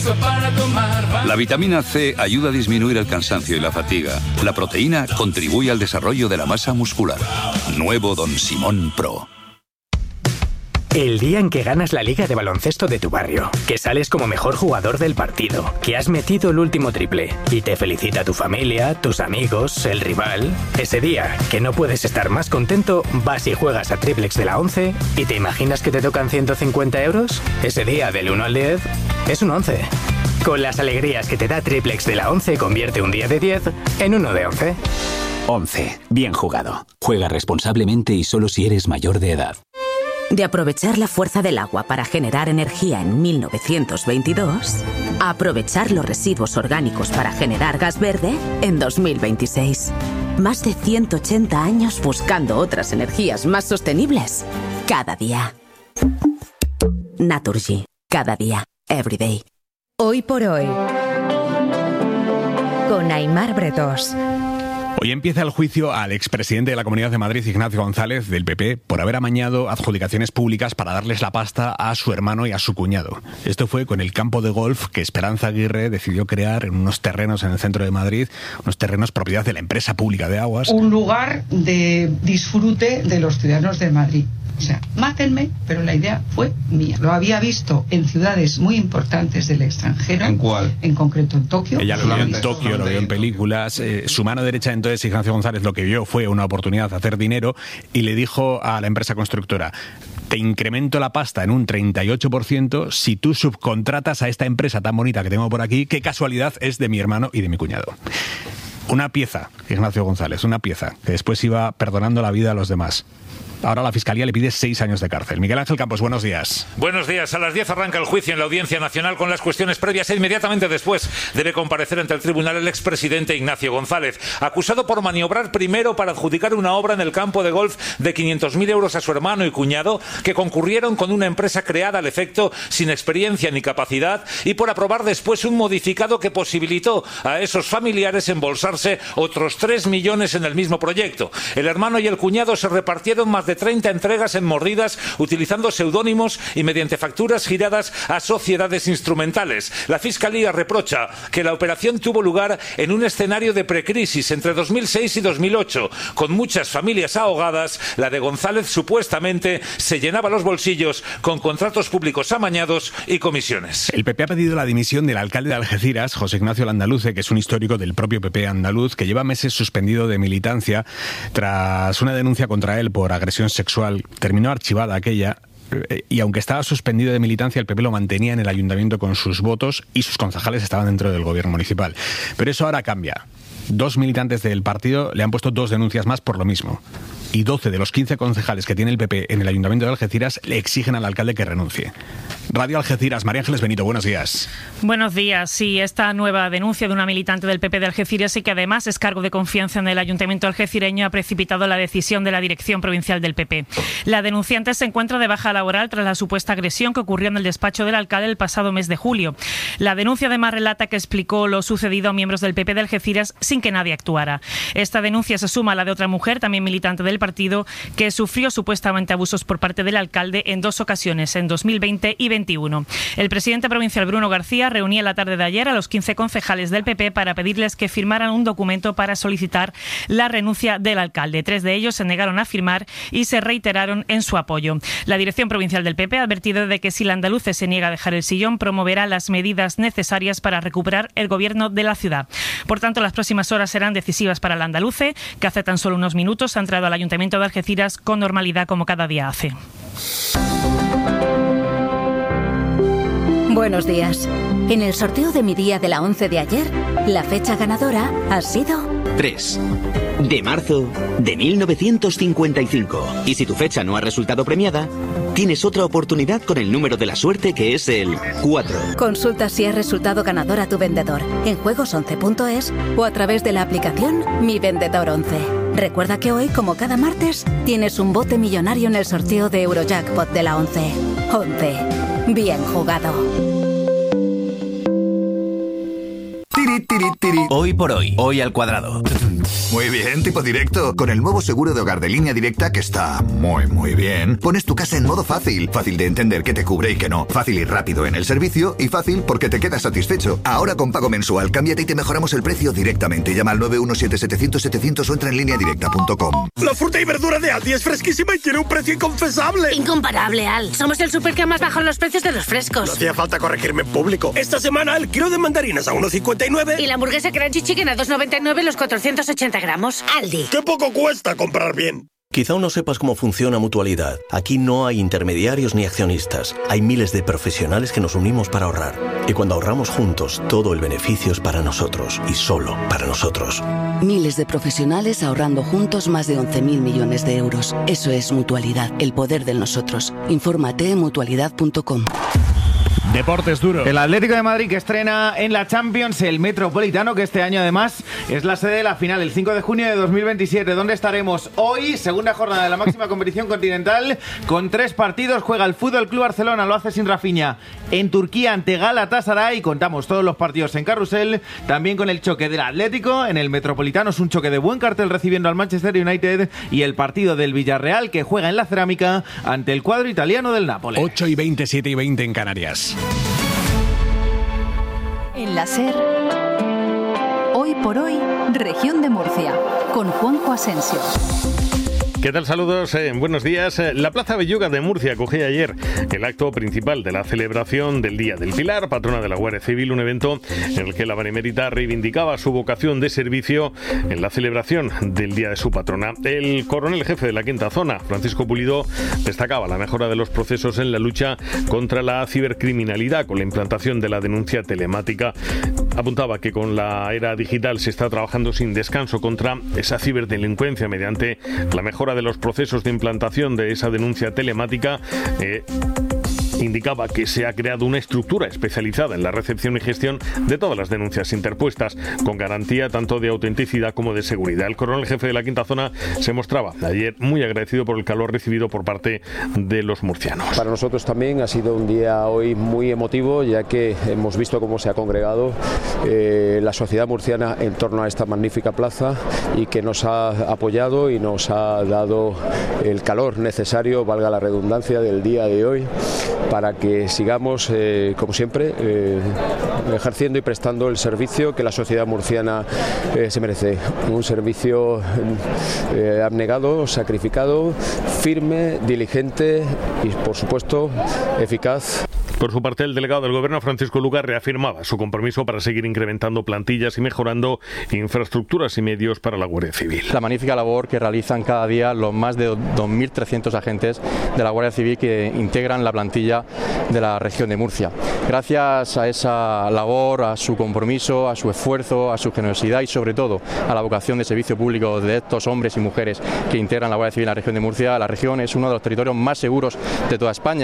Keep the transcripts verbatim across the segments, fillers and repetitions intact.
La vitamina C ayuda a disminuir el cansancio y la fatiga. La proteína contribuye al desarrollo de la masa muscular. Nuevo Don Simón Pro. El día en que ganas la liga de baloncesto de tu barrio, que sales como mejor jugador del partido, que has metido el último triple y te felicita tu familia, tus amigos, el rival. Ese día, que no puedes estar más contento, vas y juegas a Triplex de la once y te imaginas que te tocan ciento cincuenta euros. Ese día, del uno al diez, es un once. Con las alegrías que te da Triplex de la once, convierte un día de diez en uno de once. once. Bien jugado. Juega responsablemente y solo si eres mayor de edad. De aprovechar la fuerza del agua para generar energía en mil novecientos veintidós, a aprovechar los residuos orgánicos para generar gas verde en dos mil veintiséis. Más de ciento ochenta años buscando otras energías más sostenibles cada día. Naturgy. Cada día. Every day. Hoy por hoy. Con Aimar Bretós. Hoy empieza el juicio al expresidente de la Comunidad de Madrid, Ignacio González, del P P, por haber amañado adjudicaciones públicas para darles la pasta a su hermano y a su cuñado. Esto fue con el campo de golf que Esperanza Aguirre decidió crear en unos terrenos en el centro de Madrid, unos terrenos propiedad de la empresa pública de aguas. Un lugar de disfrute de los ciudadanos de Madrid. O sea, mátenme, pero la idea fue mía. Lo había visto en ciudades muy importantes del extranjero. ¿En cuál? En concreto en Tokio. Ella lo vio en Tokio, lo vio en películas. Eh, su mano derecha, entonces, Ignacio González, lo que vio fue una oportunidad de hacer dinero y le dijo a la empresa constructora: te incremento la pasta en un treinta y ocho por ciento si tú subcontratas a esta empresa tan bonita que tengo por aquí, que casualidad es de mi hermano y de mi cuñado. Una pieza, Ignacio González, una pieza, que después iba perdonando la vida a los demás. Ahora la Fiscalía le pide seis años de cárcel. Miguel Ángel Campos, buenos días. Buenos días. A las diez arranca el juicio en la Audiencia Nacional con las cuestiones previas e inmediatamente después debe comparecer ante el tribunal el expresidente Ignacio González, acusado por maniobrar primero para adjudicar una obra en el campo de golf de quinientos mil euros a su hermano y cuñado, que concurrieron con una empresa creada al efecto sin experiencia ni capacidad, y por aprobar después un modificado que posibilitó a esos familiares embolsarse otros tres millones en el mismo proyecto. El hermano y el cuñado se repartieron más de de treinta entregas en mordidas utilizando seudónimos y mediante facturas giradas a sociedades instrumentales. La Fiscalía reprocha que la operación tuvo lugar en un escenario de precrisis entre dos mil seis y dos mil ocho, con muchas familias ahogadas. La de González supuestamente se llenaba los bolsillos con contratos públicos amañados y comisiones. El P P ha pedido la dimisión del alcalde de Algeciras, José Ignacio Landaluce, que es un histórico del propio P P andaluz, que lleva meses suspendido de militancia tras una denuncia contra él por agresión sexual. Terminó archivada aquella, y aunque estaba suspendido de militancia, el P P lo mantenía en el ayuntamiento con sus votos y sus concejales estaban dentro del gobierno municipal. Pero eso ahora cambia. Dos militantes del partido le han puesto dos denuncias más por lo mismo. Y doce de los quince concejales que tiene el P P en el ayuntamiento de Algeciras le exigen al alcalde que renuncie. Radio Algeciras, María Ángeles Benito, buenos días. Buenos días. Sí, esta nueva denuncia de una militante del P P de Algeciras y que además es cargo de confianza en el ayuntamiento algecireño ha precipitado la decisión de la dirección provincial del P P. La denunciante se encuentra de baja laboral tras la supuesta agresión que ocurrió en el despacho del alcalde el pasado mes de julio. La denuncia además relata que explicó lo sucedido a miembros del P P de Algeciras sin que nadie actuara. Esta denuncia se suma a la de otra mujer, también militante del partido, que sufrió supuestamente abusos por parte del alcalde en dos ocasiones, en dos mil veinte y veintiuno. El presidente provincial Bruno García reunía la tarde de ayer a los quince concejales del P P para pedirles que firmaran un documento para solicitar la renuncia del alcalde. Tres de ellos se negaron a firmar y se reiteraron en su apoyo. La dirección provincial del P P ha advertido de que si el andaluce se niega a dejar el sillón, promoverá las medidas necesarias para recuperar el gobierno de la ciudad. Por tanto, las próximas horas serán decisivas para el andaluce, que hace tan solo unos minutos ha entrado al ayuntamiento de Algeciras con normalidad como cada día hace. Buenos días. En el sorteo de mi día de la once de ayer, la fecha ganadora ha sido tres de marzo de mil novecientos cincuenta y cinco. Y si tu fecha no ha resultado premiada, tienes otra oportunidad con el número de la suerte, que es el cuatro. Consulta si ha resultado ganador a tu vendedor en juegos once punto es o a través de la aplicación Mi Vendedor once. Recuerda que hoy, como cada martes, tienes un bote millonario en el sorteo de Eurojackpot de la once. once. Bien jugado. Hoy por hoy, hoy al cuadrado. Muy bien, tipo directo. Con el nuevo seguro de hogar de Línea Directa, que está muy, muy bien, pones tu casa en modo fácil. Fácil de entender qué te cubre y qué no. Fácil y rápido en el servicio y fácil porque te quedas satisfecho. Ahora con pago mensual, cámbiate y te mejoramos el precio directamente. Llama al nueve uno siete setecientos setecientos o entra en línea directa punto com. La fruta y verdura de Aldi es fresquísima y tiene un precio inconfesable. Incomparable, Al. Somos el súper que más bajan los precios de los frescos. No hacía falta corregirme en público. Esta semana el kilo de mandarinas a uno cincuenta y nueve. Y la hamburguesa Crunchy Chicken a dos noventa y nueve los cuatrocientos ochenta gramos. Aldi. ¡Qué poco cuesta comprar bien! Quizá aún no sepas cómo funciona Mutualidad. Aquí no hay intermediarios ni accionistas. Hay miles de profesionales que nos unimos para ahorrar. Y cuando ahorramos juntos, todo el beneficio es para nosotros y solo para nosotros. Miles de profesionales ahorrando juntos más de once mil millones de euros. Eso es Mutualidad, el poder del nosotros. Infórmate en mutualidad punto com. Deportes duros. El Atlético de Madrid que estrena en la Champions el Metropolitano, que este año además es la sede de la final, el cinco de junio de dos mil veintisiete. ¿Dónde estaremos hoy? Segunda jornada de la máxima competición continental con tres partidos. Juega el Fútbol Club Barcelona, lo hace sin Rafinha, en Turquía ante Galatasaray. Contamos todos los partidos en Carrusel, también con el choque del Atlético en el Metropolitano. Es un choque de buen cartel recibiendo al Manchester United, y el partido del Villarreal que juega en la Cerámica ante el cuadro italiano del Nápoles. ocho y veinte, siete y veinte en Canarias. En la SER, hoy por hoy, Región de Murcia, con Juanjo Asensio. ¿Qué tal? Saludos, eh, buenos días. La Plaza Belluga de Murcia acogía ayer el acto principal de la celebración del Día del Pilar, patrona de la Guardia Civil, un evento en el que la Benemérita reivindicaba su vocación de servicio en la celebración del Día de su patrona. El coronel jefe de la Quinta Zona, Francisco Pulido, destacaba la mejora de los procesos en la lucha contra la cibercriminalidad con la implantación de la denuncia telemática. Apuntaba que con la era digital se está trabajando sin descanso contra esa ciberdelincuencia mediante la mejora de los procesos de implantación de esa denuncia telemática. eh, Indicaba que se ha creado una estructura especializada en la recepción y gestión de todas las denuncias interpuestas, con garantía tanto de autenticidad como de seguridad. El coronel jefe de la Quinta Zona se mostraba ayer muy agradecido por el calor recibido por parte de los murcianos. Para nosotros también ha sido un día hoy muy emotivo, ya que hemos visto cómo se ha congregado eh, la sociedad murciana en torno a esta magnífica plaza, y que nos ha apoyado y nos ha dado el calor necesario, valga la redundancia, del día de hoy, para que sigamos, eh, como siempre, eh, ejerciendo y prestando el servicio que la sociedad murciana eh, se merece. Un servicio eh, abnegado, sacrificado, firme, diligente y, por supuesto, eficaz. Por su parte, el delegado del Gobierno, Francisco Lugar, reafirmaba su compromiso para seguir incrementando plantillas y mejorando infraestructuras y medios para la Guardia Civil. La magnífica labor que realizan cada día los más de dos mil trescientos agentes de la Guardia Civil que integran la plantilla de la región de Murcia. Gracias a esa labor, a su compromiso, a su esfuerzo, a su generosidad y sobre todo a la vocación de servicio público de estos hombres y mujeres que integran la Guardia Civil en la región de Murcia, la región es uno de los territorios más seguros de toda España.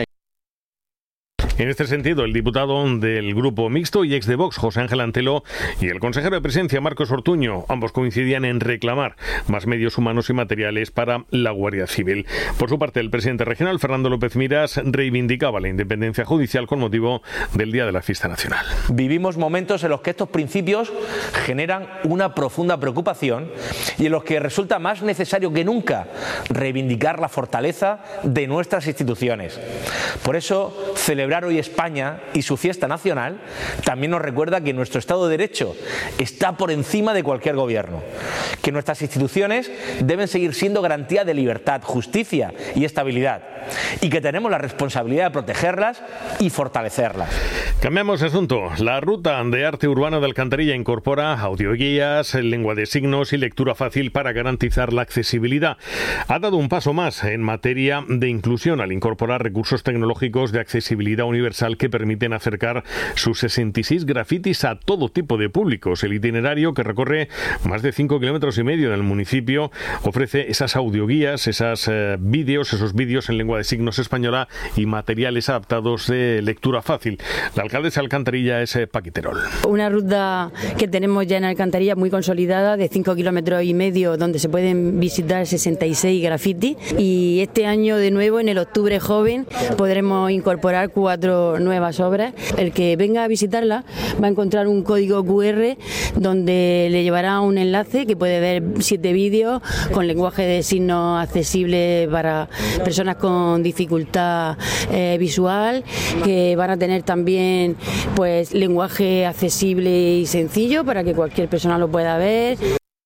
En este sentido, el diputado del Grupo Mixto y ex de Vox, José Ángel Antelo, y el consejero de Presidencia, Marcos Ortuño, ambos coincidían en reclamar más medios humanos y materiales para la Guardia Civil. Por su parte, el presidente regional, Fernando López Miras, reivindicaba la independencia judicial con motivo del Día de la Fiesta Nacional. Vivimos momentos en los que estos principios generan una profunda preocupación y en los que resulta más necesario que nunca reivindicar la fortaleza de nuestras instituciones. Por eso, celebrar hoy España y su fiesta nacional también nos recuerda que nuestro Estado de Derecho está por encima de cualquier gobierno, que nuestras instituciones deben seguir siendo garantía de libertad, justicia y estabilidad, y que tenemos la responsabilidad de protegerlas y fortalecerlas. Cambiamos de asunto. La ruta de arte urbano de Alcantarilla incorpora audioguías, lengua de signos y lectura fácil para garantizar la accesibilidad. Ha dado un paso más en materia de inclusión al incorporar recursos tecnológicos de accesibilidad universal que permiten acercar sus sesenta y seis grafitis a todo tipo de públicos. El itinerario, que recorre más de cinco kilómetros y medio del municipio, ofrece esas audioguías, esas eh, vídeos, esos vídeos en lengua de signos española y materiales adaptados de lectura fácil. La alcaldesa de Alcantarilla es eh, Paquiterol. Una ruta que tenemos ya en Alcantarilla muy consolidada de cinco kilómetros y medio, donde se pueden visitar sesenta y seis grafitis, y este año de nuevo en el Octubre Joven podremos incorporar cuatro cuatro nuevas obras. El que venga a visitarla va a encontrar un código cu erre donde le llevará un enlace que puede ver siete vídeos con lenguaje de signos accesible para personas con dificultad eh, visual, que van a tener también pues lenguaje accesible y sencillo para que cualquier persona lo pueda ver.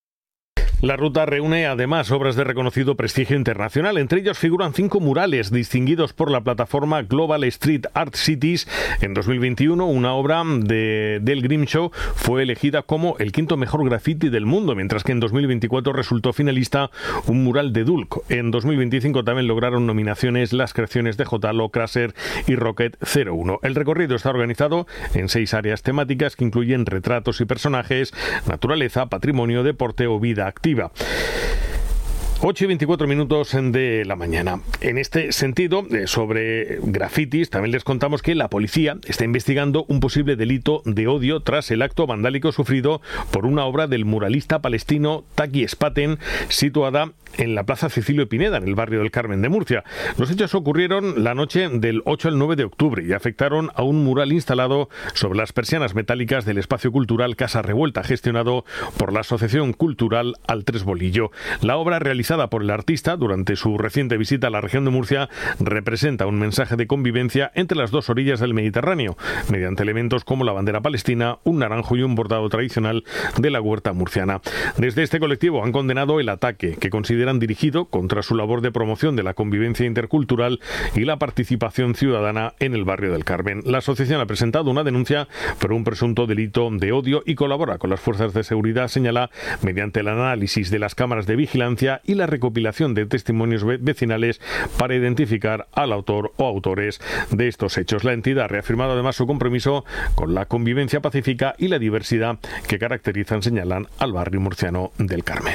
La ruta reúne además obras de reconocido prestigio internacional. Entre ellos figuran cinco murales distinguidos por la plataforma Global Street Art Cities. En dos mil veintiuno, una obra de Del Grimshaw fue elegida como el quinto mejor graffiti del mundo, mientras que en dos mil veinticuatro resultó finalista un mural de Dulc. En dos mil veinticinco también lograron nominaciones las creaciones de J. Lo, Crasser y Rocket cero uno. El recorrido está organizado en seis áreas temáticas que incluyen retratos y personajes, naturaleza, patrimonio, deporte o vida activa. ocho y veinticuatro minutos de la mañana. En este sentido, sobre grafitis, también les contamos que la policía está investigando un posible delito de odio tras el acto vandálico sufrido por una obra del muralista palestino Taki Spaten, situada en la Plaza Cecilio Pineda, en el barrio del Carmen de Murcia. Los hechos ocurrieron la noche del ocho al nueve de octubre y afectaron a un mural instalado sobre las persianas metálicas del espacio cultural Casa Revuelta, gestionado por la Asociación Cultural Al Tres Bolillo. La obra, realizada por el artista durante su reciente visita a la región de Murcia, representa un mensaje de convivencia entre las dos orillas del Mediterráneo, mediante elementos como la bandera palestina, un naranjo y un bordado tradicional de la huerta murciana. Desde este colectivo han condenado el ataque, que consideran dirigido contra su labor de promoción de la convivencia intercultural y la participación ciudadana en el barrio del Carmen. La asociación ha presentado una denuncia por un presunto delito de odio y colabora con las fuerzas de seguridad, señala, mediante el análisis de las cámaras de vigilancia y la recopilación de testimonios vecinales para identificar al autor o autores de estos hechos. La entidad ha reafirmado además su compromiso con la convivencia pacífica y la diversidad que caracterizan, señalan, al barrio murciano del Carmen.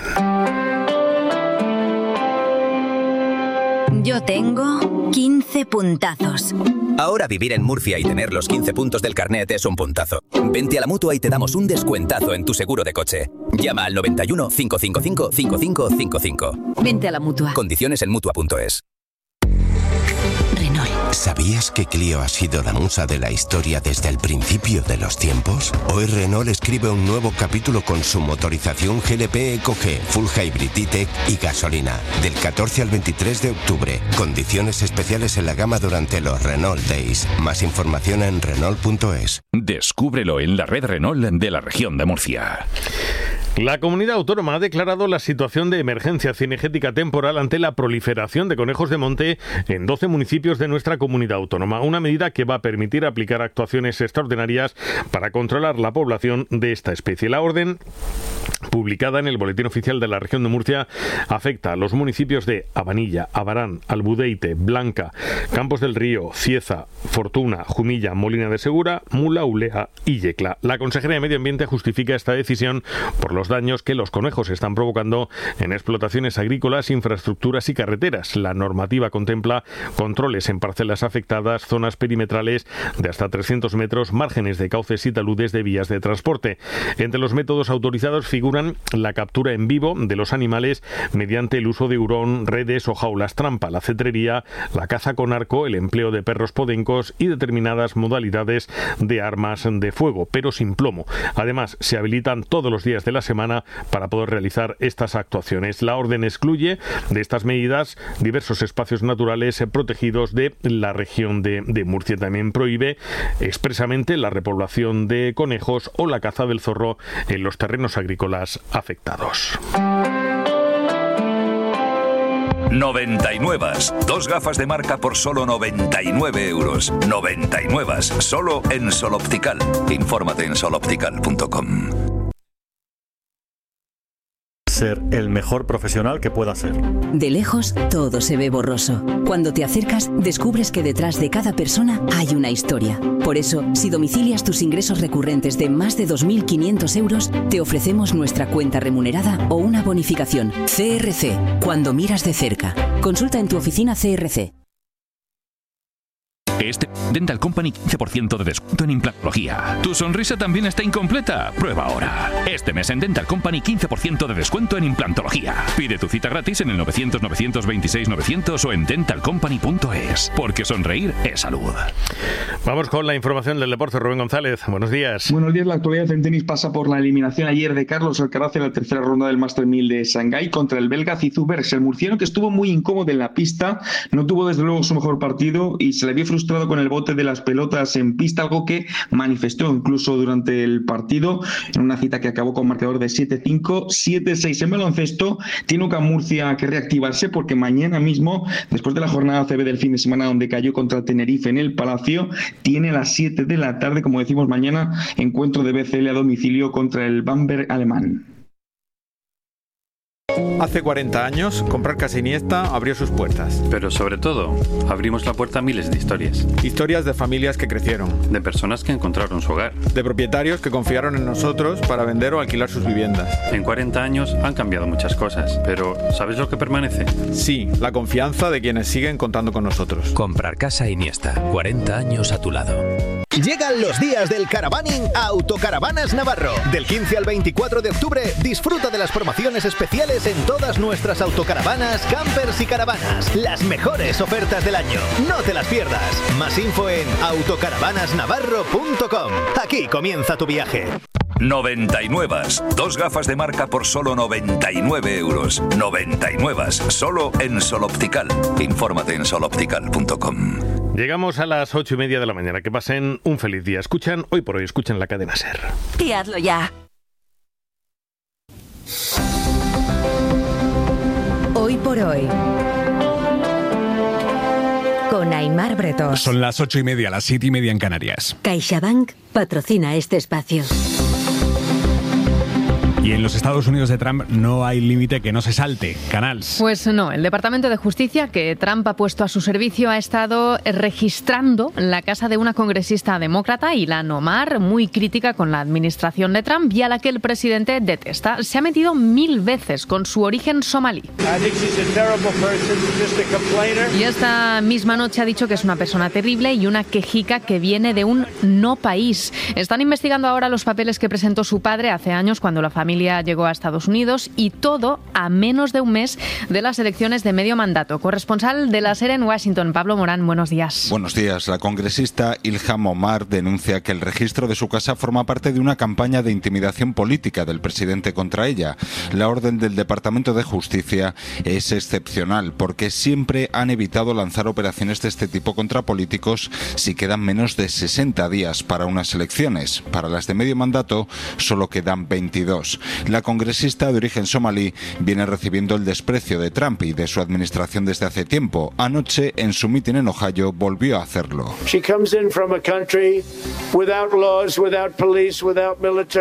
Yo tengo quince puntazos. Ahora vivir en Murcia y tener los quince puntos del carnet es un puntazo. Vente a la Mutua y te damos un descuentazo en tu seguro de coche. Llama al noventa y uno, cinco cinco cinco, cinco cinco cinco cinco. Vente a la Mutua. Condiciones en mutua punto es. Renault. ¿Sabías que Clio ha sido la musa de la historia desde el principio de los tiempos? Hoy Renault escribe un nuevo capítulo con su motorización G L P Eco G, Full Hybrid E-Tech y gasolina. Del catorce al veintitrés de octubre. Condiciones especiales en la gama durante los Renault Days. Más información en Renault punto es. Descúbrelo en la red Renault de la región de Murcia. La comunidad autónoma ha declarado la situación de emergencia cinegética temporal ante la proliferación de conejos de monte en doce municipios de nuestra comunidad autónoma, una medida que va a permitir aplicar actuaciones extraordinarias para controlar la población de esta especie. La orden, publicada en el Boletín Oficial de la Región de Murcia, afecta a los municipios de Abanilla, Abarán, Albudeite, Blanca, Campos del Río, Cieza, Fortuna, Jumilla, Molina de Segura, Mula, Ulea y Yecla. La Consejería de Medio Ambiente justifica esta decisión por los daños que los conejos están provocando en explotaciones agrícolas, infraestructuras y carreteras. La normativa contempla controles en parcelas afectadas, zonas perimetrales de hasta trescientos metros, márgenes de cauces y taludes de vías de transporte. Entre los métodos autorizados figuran la captura en vivo de los animales mediante el uso de hurón, redes o jaulas trampa, la cetrería, la caza con arco, el empleo de perros podencos y determinadas modalidades de armas de fuego, pero sin plomo. Además, se habilitan todos los días de la semana para poder realizar estas actuaciones. La orden excluye de estas medidas diversos espacios naturales protegidos de la región de, de Murcia. También prohíbe expresamente la repoblación de conejos o la caza del zorro en los terrenos agrícolas afectados. noventa y nueve. Dos gafas de marca por solo noventa y nueve euros. noventa y nueve. Solo en Sol Optical. Infórmate en sol optical punto com. Ser el mejor profesional que pueda ser. De lejos, todo se ve borroso. Cuando te acercas, descubres que detrás de cada persona hay una historia. Por eso, si domicilias tus ingresos recurrentes de más de dos mil quinientos euros, te ofrecemos nuestra cuenta remunerada o una bonificación. C R C, cuando miras de cerca. Consulta en tu oficina C R C. Este Dental Company quince por ciento de descuento en implantología. ¿Tu sonrisa también está incompleta? Prueba ahora. Este mes en Dental Company quince por ciento de descuento en implantología. Pide tu cita gratis en el novecientos, novecientos veintiséis, novecientos o en dental company punto es. Porque sonreír es salud. Vamos con la información del deporte. Rubén González, buenos días. Buenos días. La actualidad en tenis pasa por la eliminación ayer de Carlos Alcaraz en la tercera ronda del Master mil de Shanghái contra el belga Zizou Bergs. El murciano, que estuvo muy incómodo en la pista, no tuvo desde luego su mejor partido y se le vio frustrado con el bote de las pelotas en pista, algo que manifestó incluso durante el partido en una cita que acabó con marcador de siete cinco, siete seis. En baloncesto tiene U C A M Murcia que reactivarse porque mañana mismo, después de la jornada A C B del fin de semana donde cayó contra Tenerife en el Palacio, tiene a las siete de la tarde, como decimos mañana, encuentro de B C L a domicilio contra el Bamberg alemán. Hace cuarenta años, comprar Casa Iniesta abrió sus puertas. Pero sobre todo, abrimos la puerta a miles de historias. Historias de familias que crecieron. De personas que encontraron su hogar. De propietarios que confiaron en nosotros para vender o alquilar sus viviendas. En cuarenta años han cambiado muchas cosas, pero ¿sabes lo que permanece? Sí, la confianza de quienes siguen contando con nosotros. Comprar Casa Iniesta, cuarenta años a tu lado. Llegan los días del caravaning a Autocaravanas Navarro. Del quince al veinticuatro de octubre, disfruta de las promociones especiales en todas nuestras autocaravanas, campers y caravanas. Las mejores ofertas del año. No te las pierdas. Más info en autocaravanas navarro punto com. Aquí comienza tu viaje. noventa y nueve. Dos gafas de marca por solo noventa y nueve euros. noventa y nueve. Solo en Sol Optical. Infórmate en sol optical punto com. Llegamos a las ocho y media de la mañana. Que pasen un feliz día. Escuchan, hoy por hoy, escuchan la cadena SER. Y hazlo ya. Hoy por hoy. Con Aimar Bretós. Son las ocho y media, las siete y media en Canarias. CaixaBank patrocina este espacio. Y en los Estados Unidos de Trump no hay límite que no se salte. Canals. Pues no, el Departamento de Justicia que Trump ha puesto a su servicio ha estado registrando la casa de una congresista demócrata, Ilhan Omar, muy crítica con la administración de Trump y a la que el presidente detesta. Se ha metido mil veces con su origen somalí. Y esta misma noche ha dicho que es una persona terrible y una quejica que viene de un no país. Están investigando ahora los papeles que presentó su padre hace años cuando la familia llegó a Estados Unidos, y todo a menos de un mes de las elecciones de medio mandato. Corresponsal de la SER en Washington, Pablo Morán, buenos días. Buenos días. La congresista Ilhan Omar denuncia que el registro de su casa forma parte de una campaña de intimidación política del presidente contra ella. La orden del Departamento de Justicia es excepcional porque siempre han evitado lanzar operaciones de este tipo contra políticos si quedan menos de sesenta días para unas elecciones. Para las de medio mandato solo quedan veintidós. La congresista de origen somalí viene recibiendo el desprecio de Trump y de su administración desde hace tiempo. Anoche, en su mitin en Ohio, volvió a hacerlo. She comes in from a country without laws, without police, without military.